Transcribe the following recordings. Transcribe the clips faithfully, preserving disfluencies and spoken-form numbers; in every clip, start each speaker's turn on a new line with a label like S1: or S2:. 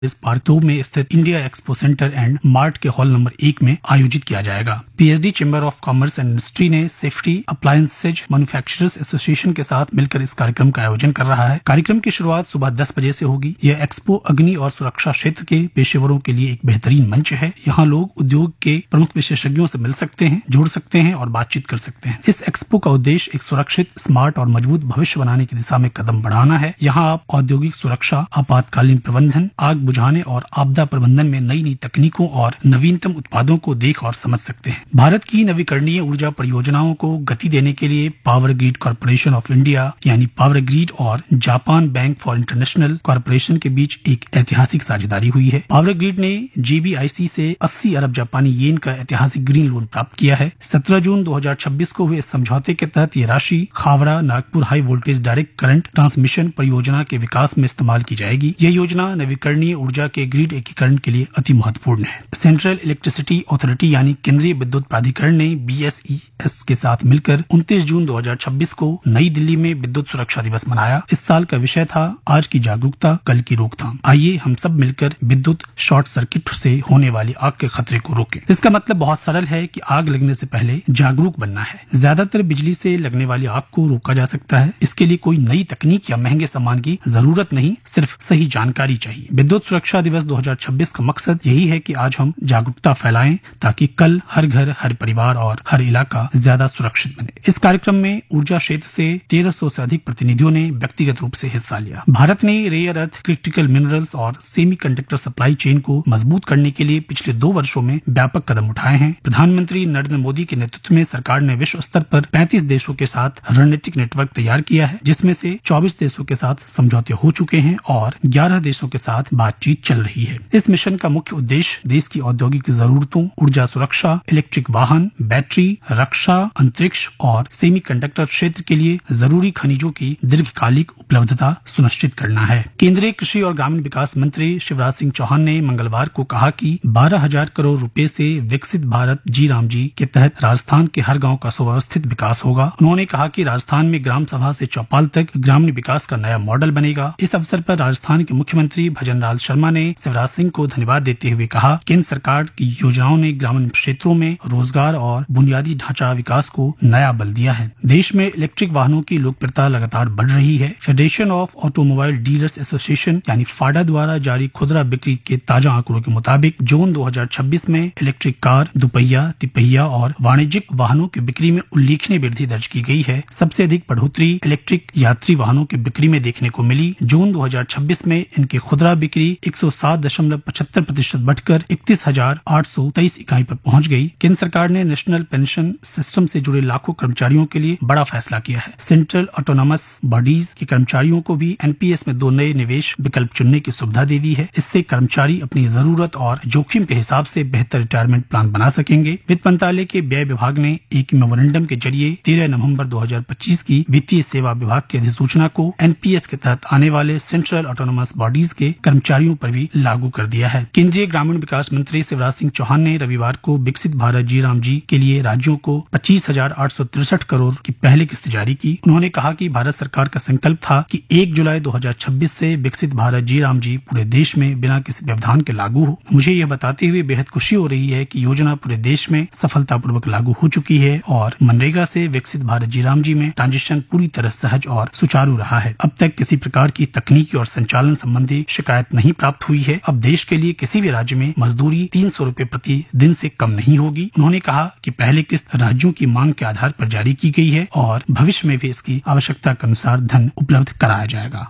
S1: इस पार्क दो में स्थित India expo centre and mart के हॉल नंबर एक में आयोजित किया जाएगा। PhD chamber of commerce and industry ने सेफ्टी अप्लायंसेज मैन्युफैक्चरर्स एसोसिएशन के साथ मिलकर इस कार्यक्रम का आयोजन कर रहा है। कार्यक्रम की शुरुआत सुबह दस बजे से होगी। यह एक्सपो अग्नि और सुरक्षा क्षेत्र के पेशेवरों के लिए एक बेहतरीन मंच है। यहाँ लोग उद्योग के प्रमुख विशेषज्ञों से मिल सकते हैं, जुड़ सकते हैं और बातचीत कर सकते हैं। इस एक्सपो का उद्देश्य एक सुरक्षित, स्मार्ट और मजबूत भविष्य बनाने की दिशा में कदम बढ़ाना है। यहाँ आप औद्योगिक सुरक्षा, आपातकालीन प्रबंधन, आग बुझाने और आपदा प्रबंधन में नई नई तकनीकों और नवीनतम उत्पादों को देख और समझ सकते हैं। भारत की नवीकरणीय ऊर्जा परियोजनाओं को गति देने के लिए power grid corporation of India यानी पावर ग्रिड और Japan bank for international corporation के बीच एक ऐतिहासिक साझेदारी हुई है। पावर ग्रिड ने जेबीआईसी से अस्सी अरब जापानी येन का ऐतिहासिक ग्रीन लोन प्राप्त किया है। सत्रह जून दो हजार छब्बीस को हुए इस समझौते के तहत ये राशि Khavda Nagpur high voltage direct current transmission परियोजना के विकास में इस्तेमाल की जाएगी। यह योजना नवीकरणीय ऊर्जा के ग्रिड एकीकरण के लिए अति महत्वपूर्ण है। सेंट्रल इलेक्ट्रिसिटी अथॉरिटी यानी केंद्रीय विद्युत प्राधिकरण ने बीएसईएस के साथ मिलकर उनतीस जून दो हजार छब्बीस को नई दिल्ली में विद्युत सुरक्षा दिवस मनाया। इस साल का विषय था आज की जागरूकता, कल की रोकथाम। आइए हम सब मिलकर विद्युत शॉर्ट सर्किट से होने वाली आग के खतरे को रोकें। इसका मतलब बहुत सरल है कि आग लगने से पहले जागरूक बनना है। ज्यादातर बिजली से लगने वाली आग को रोका जा सकता है। इसके लिए कोई नई तकनीक या महंगे सामान की जरूरत नहीं, सिर्फ सही जानकारी चाहिए। विद्युत सुरक्षा दिवस दो हजार छब्बीस का मकसद यही है कि आज हम जागरूकता फैलाएं ताकि कल हर घर, हर परिवार और हर इलाका ज्यादा सुरक्षित बने। इस कार्यक्रम में ऊर्जा क्षेत्र से तेरह सौ से अधिक प्रतिनिधियों ने व्यक्तिगत रूप से हिस्सा लिया। भारत ने रेयर अर्थ, क्रिटिकल मिनरल्स और सेमीकंडक्टर सप्लाई चेन को मजबूत करने के लिए पिछले दो वर्षों में व्यापक कदम उठाए हैं। प्रधानमंत्री नरेंद्र मोदी के नेतृत्व में सरकार ने विश्व स्तर पर पैंतीस देशों के साथ रणनीतिक नेटवर्क तैयार किया है, जिसमें से चौबीस देशों के साथ समझौते हो चुके हैं और ग्यारह देशों के साथ बातचीत चल रही है। इस मिशन का मुख्य उद्देश्य देश की औद्योगिक जरूरतों, ऊर्जा सुरक्षा, इलेक्ट्रिक वाहन, बैटरी, रक्षा, अंतरिक्ष और सेमीकंडक्टर क्षेत्र के लिए जरूरी खनिजों की दीर्घकालिक उपलब्धता सुनिश्चित करना है। केंद्रीय कृषि और ग्रामीण विकास मंत्री शिवराज सिंह चौहान ने मंगलवार को कहा कि बारह हजार करोड़ रुपए से विकसित भारत जी राम जी के तहत राजस्थान के हर गांव का सुव्यवस्थित विकास होगा। उन्होंने कहा कि राजस्थान में ग्राम सभा से चौपाल तक ग्रामीण विकास का नया मॉडल बनेगा। इस अवसर पर राजस्थान के मुख्यमंत्री भजनलाल शर्मा ने शिवराज सिंह को धन्यवाद देते हुए कहा, केंद्र सरकार की योजनाओं ने ग्रामीण क्षेत्रों में रोजगार और बुनियादी ढांचा विकास को नया बल दिया है। देश में इलेक्ट्रिक वाहनों की लोकप्रियता लगातार बढ़ रही है। Federation of automobile dealers association यानी फाडा द्वारा जारी खुदरा बिक्री के ताजा आंकड़ों के मुताबिक जून दो हजार छब्बीस में इलेक्ट्रिक कार, दुपहिया, तिपहिया और वाणिज्यिक वाहनों की बिक्री में उल्लेखनीय वृद्धि दर्ज की गई है। सबसे अधिक बढ़ोतरी इलेक्ट्रिक यात्री वाहनों की बिक्री में देखने को मिली। जून दो हजार छब्बीस में इनकी खुदरा बिक्री एक सौ सात दशमलव पचहत्तर प्रतिशत बढ़कर इकतीस हजार आठ सौ तेईस इकाई पर पहुंच गई। केंद्र सरकार ने नेशनल पेंशन सिस्टम से जुड़े लाखों कर्मचारियों के लिए बड़ा फैसला किया है। सेंट्रल ऑटोनॉमस बॉडीज के कर्मचारियों को भी एनपीएस में दो नए निवेश विकल्प चुनने की सुविधा दे दी है। इससे कर्मचारी अपनी जरूरत और जोखिम के हिसाब से बेहतर रिटायरमेंट प्लान बना सकेंगे। वित्त मंत्रालय के व्यय विभाग ने एक मेमोरेंडम के जरिए तेरह नवंबर दो हजार पच्चीस की वित्तीय सेवा विभाग की अधिसूचना को एनपीएस के तहत आने वाले सेंट्रल ऑटोनॉमस बॉडीज के कर्मचारियों पर भी लागू कर दिया है। केंद्रीय ग्रामीण विकास मंत्री शिवराज सिंह चौहान ने रविवार को विकसित भारत जी राम जी के लिए राज्यों को पच्चीस हजार आठ सौ तिरसठ करोड़ की पहली किस्त जारी की। उन्होंने कहा कि भारत सरकार का संकल्प था कि एक जुलाई दो हजार छब्बीस से विकसित भारत जी राम जी पूरे देश में बिना किसी व्यवधान के लागू हो। मुझे यह बताते हुए बेहद खुशी हो रही है कि योजना पूरे देश में सफलतापूर्वक लागू हो चुकी है और मनरेगा से विकसित भारत जी राम जी में ट्रांजिशन पूरी तरह सहज और सुचारू रहा है। अब तक किसी प्रकार की तकनीकी और संचालन संबंधी शिकायत नहीं प्राप्त हुई है। अब देश के लिए किसी भी राज्य में मजदूरी तीन सौ रूपये प्रति दिन से कम नहीं होगी। उन्होंने कहा कि पहली किस्त राज्यों की मांग के आधार पर जारी की गई है और भविष्य में भी इसकी आवश्यकता के अनुसार धन उपलब्ध कराया जाएगा।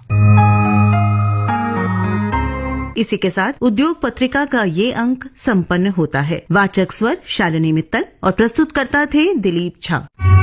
S2: इसी के साथ उद्योग पत्रिका का ये अंक संपन्न होता है। वाचक स्वर शालिनी मित्तल और प्रस्तुतकर्ता थे दिलीप झा।